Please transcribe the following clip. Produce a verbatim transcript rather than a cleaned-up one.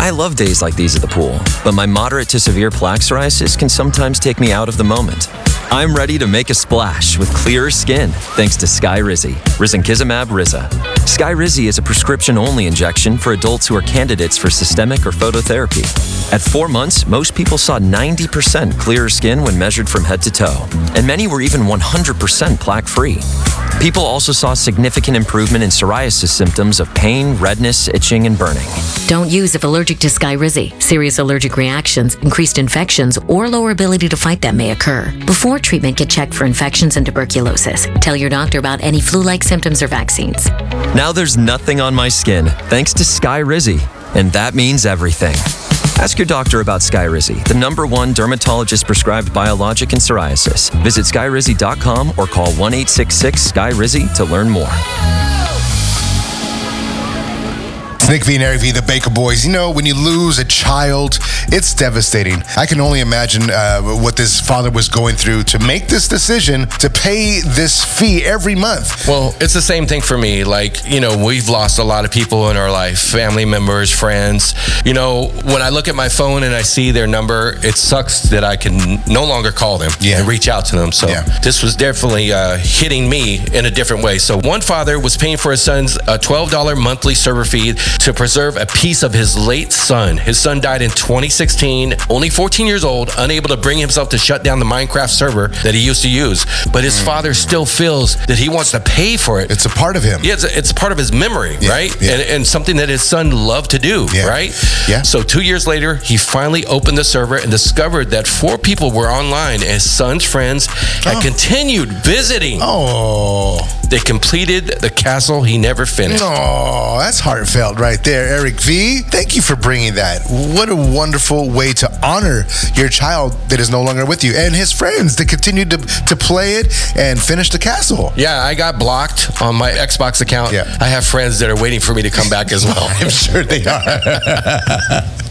I love days like these at the pool, but my moderate to severe plaque psoriasis can sometimes take me out of the moment. I'm ready to make a splash with clearer skin thanks to Skyrizi, risankizumab Riza. Skyrizi is a prescription-only injection for adults who are candidates for systemic or phototherapy. At four months, most people saw ninety percent clearer skin when measured from head to toe, and many were even one hundred percent plaque-free. People also saw significant improvement in psoriasis symptoms of pain, redness, itching, and burning. Don't use if allergic to Skyrizi. Serious allergic reactions, increased infections, or lower ability to fight them may occur. Before treatment, get checked for infections and tuberculosis. Tell your doctor about any flu-like symptoms or vaccines. Now there's nothing on my skin thanks to Skyrizi, and that means everything. Ask your doctor about Skyrizi, the number one dermatologist-prescribed biologic in psoriasis. Visit skyrizi dot com or call one eight six six Sky Rizi to learn more. It's Nick V and Eric V, the Baker Boys. You know, when you lose a child, it's devastating. I can only imagine uh, what this father was going through to make this decision to pay this fee every month. Well, it's the same thing for me. Like, you know, we've lost a lot of people in our life, family members, friends. You know, when I look at my phone and I see their number, it sucks that I can no longer call them yeah. and reach out to them. So yeah. this was definitely uh, hitting me in a different way. So one father was paying for his son's uh, twelve dollars monthly server fee to preserve a piece of his late son. His son died in twenty sixteen, only fourteen years old, unable to bring himself to shut down the Minecraft server that he used to use. But his mm. father still feels that he wants to pay for it. It's a part of him. Yeah, it's, a, it's part of his memory, yeah, right? Yeah. And, and something that his son loved to do, yeah. right? Yeah. So two years later, he finally opened the server and discovered that four people were online. And his son's friends had oh. continued visiting. Oh. They completed the castle he never finished. Oh, that's heartfelt right there, Eric V. Thank you for bringing that. What a wonderful way to honor your child that is no longer with you and his friends that continued to, to play it and finish the castle. Yeah, I got blocked on my Xbox account. Yeah. I have friends that are waiting for me to come back as well. I'm sure they are.